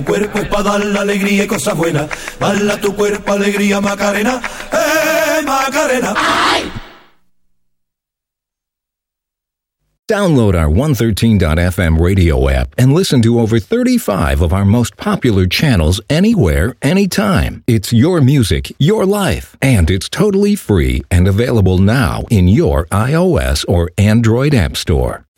Cuerpo es para dar la alegría y cosas buenas. Bala tu cuerpo, alegría, Macarena. Macarena! ¡Ay! Download our 113.fm radio app and listen to over 35 of our most popular channels anywhere, anytime. It's your music, your life, and it's totally free and available now in your iOS or Android app store.